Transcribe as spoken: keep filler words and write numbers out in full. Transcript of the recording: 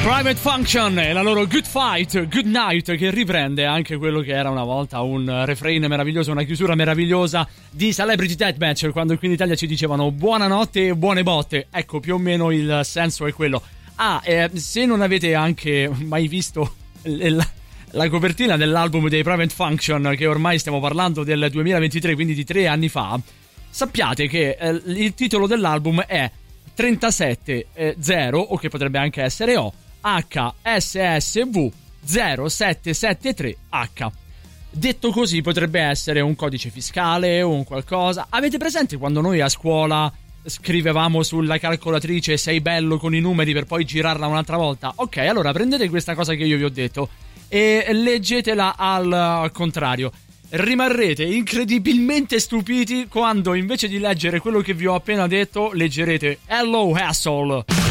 Private Function e la loro Good Fight, Good Night, che riprende anche quello che era una volta un refrain meraviglioso, una chiusura meravigliosa di Celebrity Deathmatch, quando qui in Italia ci dicevano buonanotte e buone botte. Ecco, più o meno il senso è quello. Ah, eh, se non avete anche mai visto la, la copertina dell'album dei Private Function, che ormai stiamo parlando del duemilaventitré, quindi di tre anni fa, sappiate che eh, il titolo dell'album è trentasette zero, o che potrebbe anche essere O, H S S V zero sette sette tre H. Detto così potrebbe essere un codice fiscale o un qualcosa. Avete presente quando noi a scuola scrivevamo sulla calcolatrice sei bello con i numeri per poi girarla un'altra volta? Ok, allora prendete questa cosa che io vi ho detto e leggetela al, al contrario. Rimarrete incredibilmente stupiti quando invece di leggere quello che vi ho appena detto leggerete Hello Hassle.